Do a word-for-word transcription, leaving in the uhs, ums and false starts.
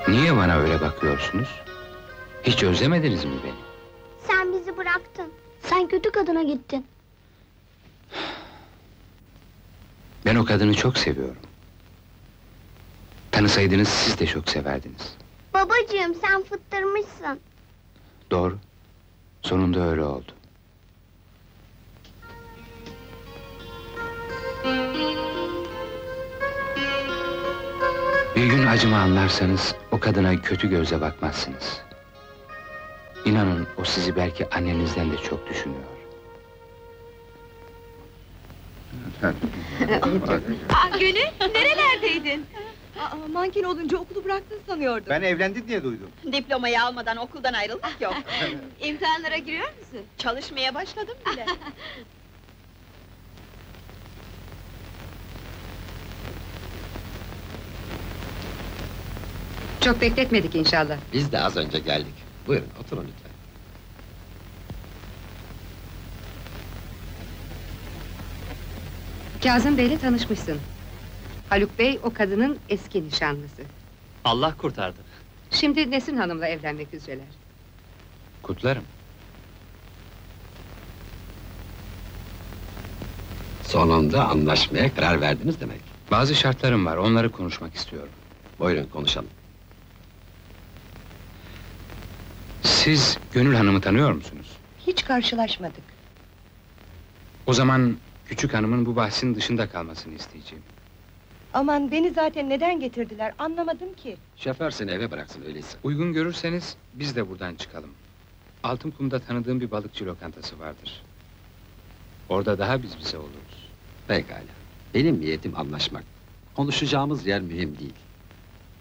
Niye bana öyle bakıyorsunuz? Hiç özlemediniz mi beni? Sen bizi bıraktın. Sen kötü kadına gittin. Ben o kadını çok seviyorum. Tanısaydınız siz de çok severdiniz. Babacığım, sen fıttırmışsın. Doğru. Sonunda öyle oldu. Bir gün acımı anlarsanız, o kadına kötü gözle bakmazsınız. İnanın, o sizi belki annenizden de çok düşünüyor. Aa, Gönül, nerelerdeydin? Aa, manken olunca okulu bıraktın sanıyordum. Ben evlendi diye duydum. Diplomayı almadan okuldan ayrılmak yok. İmtihanlara giriyor musun? Çalışmaya başladım bile. Çok bekletmedik inşallah. Biz de az önce geldik. Buyurun, oturun lütfen. Kazım Bey'le tanışmışsın. Haluk Bey o kadının eski nişanlısı. Allah kurtardı. Şimdi Nesrin Hanım'la evlenmek üzereler. Kutlarım. Sonunda anlaşmaya karar verdiniz demek. Bazı şartlarım var, onları konuşmak istiyorum. Buyurun, konuşalım. Siz Gönül Hanım'ı tanıyor musunuz? Hiç karşılaşmadık. O zaman küçük hanımın bu bahsin dışında kalmasını isteyeceğim. Aman, beni zaten neden getirdiler anlamadım ki. Şoför seni eve bıraksın öyleyse. Uygun görürseniz biz de buradan çıkalım. Altınkum'da tanıdığım bir balıkçı lokantası vardır. Orada daha biz bize oluruz. Pekala. Benim niyetim anlaşmak. Konuşacağımız yer mühim değil.